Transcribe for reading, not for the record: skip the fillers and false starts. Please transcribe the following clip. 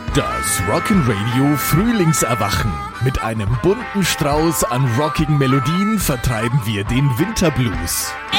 Das Rock'n'Radio Frühlingserwachen. Mit einem bunten Strauß an rockigen Melodien vertreiben wir den Winterblues.